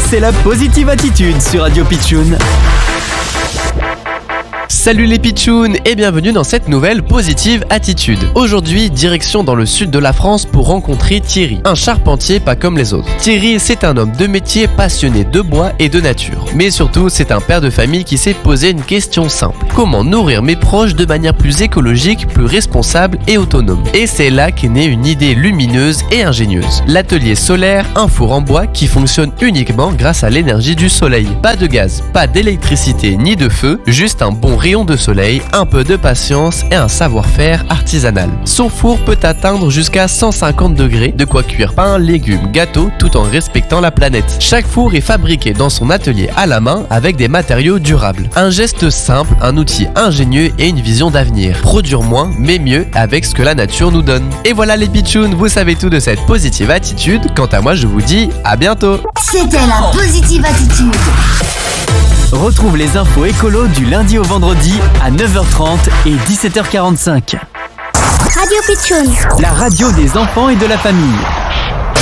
c'est la Positive Attitude sur Radio Pitchoun. Salut les pitchouns et bienvenue dans cette nouvelle Positive Attitude. Aujourd'hui, direction dans le sud de la France pour rencontrer Thierry, un charpentier pas comme les autres. Thierry, c'est un homme de métier passionné de bois et de nature. Mais surtout, c'est un père de famille qui s'est posé une question simple. Comment nourrir mes proches de manière plus écologique, plus responsable et autonome? Et c'est là qu'est née une idée lumineuse et ingénieuse. L'atelier solaire, un four en bois qui fonctionne uniquement grâce à l'énergie du soleil. Pas de gaz, pas d'électricité ni de feu, juste un bon rayon de soleil, un peu de patience et un savoir-faire artisanal. Son four peut atteindre jusqu'à 150 degrés, de quoi cuire pain, légumes, gâteaux, tout en respectant la planète. Chaque four est fabriqué dans son atelier à la main avec des matériaux durables. Un geste simple, un outil ingénieux et une vision d'avenir. Produire moins, mais mieux avec ce que la nature nous donne. Et voilà les pitchouns, vous savez tout de cette positive attitude. Quant à moi, je vous dis à bientôt. C'était la Positive Attitude. Retrouve les infos écolo du lundi au vendredi à 9h30 et 17h45. Radio Pitchoun. La radio des enfants et de la famille.